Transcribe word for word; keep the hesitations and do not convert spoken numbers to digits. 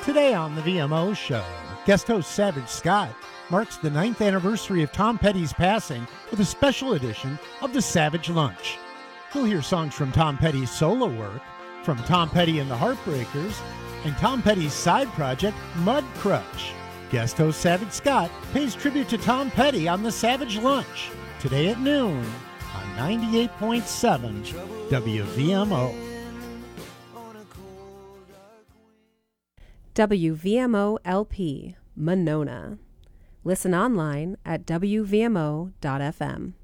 Today on the V M O Show, guest host Savage Scott marks the ninth anniversary of Tom Petty's passing with a special edition of the Savage Lunch. You'll hear songs from Tom Petty's solo work, from Tom Petty and the Heartbreakers, and Tom Petty's side project, Mud Crush. Guest host Savage Scott pays tribute to Tom Petty on the Savage Lunch, today at noon on ninety-eight point seven W V M O. W V M O L P, Monona. Listen online at W V M O dot F M.